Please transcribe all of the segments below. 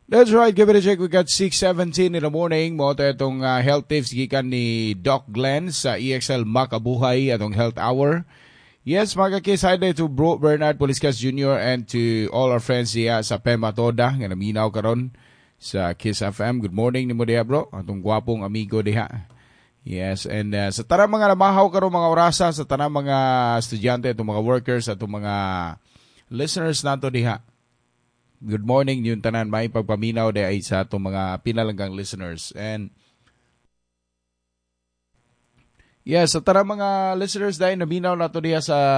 That's right, give it a check. We got 6:17 in the morning. Mo itong health tips gikan ni Doc Glenn sa EXL Makabuhay atong health hour. Yes, mga kakis, hi there to Bro Bernard Poliscas Jr. and to all our friends diya sa Pema Toda nga naminaw karon sa Kiss FM. Good morning ni mo diya, bro. Atong gwapong amigo diha. Yes, and sa tanang mga namahaw karon mga orasa, sa tanang mga estudyante, itong mga workers, atong mga listeners nato diha. Good morning yung tanan, may pagpaminaw de ay sa itong mga pinalanggang listeners. And yes, sa tara mga listeners dahil naminaw na ito diya sa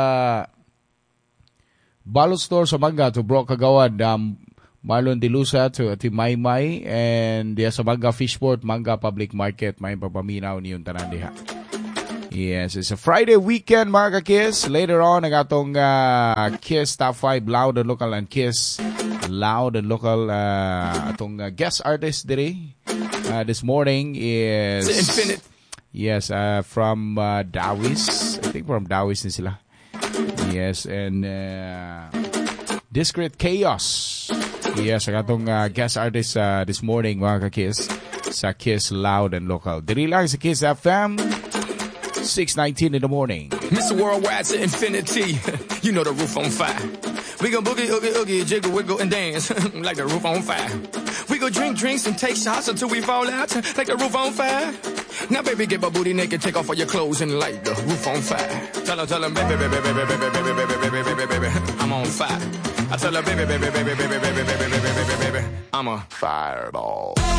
Balot Store sa Mangga to Bro Kagawad, Marlon Dilusa to Ati Maymay, and diya sa Mangga Fishport, Mangga Public Market, may pagpaminaw niyong tanan diha. Yes, it's a Friday weekend mga ka-Kiss. Later on, ang atong Kiss Top 5 Loud and Local and Kiss Loud and Local atong guest artist diri this morning is yes, from Dawis. I think from Dawis din sila. Yes, and Discreet Chaos. Yes, ang atong guest artist this morning mga ka-Kiss sa Kiss Loud and Local. Diri lang sa Kiss FM 6:19 in the morning. Mr. Worldwide to infinity. You know the roof on fire. We gon' boogie, oogie, oogie, jiggle, wiggle, and dance like the roof on fire. We go drink drinks and take shots until we fall out like the roof on fire. Now, baby, get my booty naked, take off all your clothes and light the roof on fire. Tell her, baby, baby, baby, baby, baby, baby, baby, baby, baby, I'm on fire. I tell her, baby, baby, baby, baby, baby, baby, baby, baby, baby, I'm a fireball.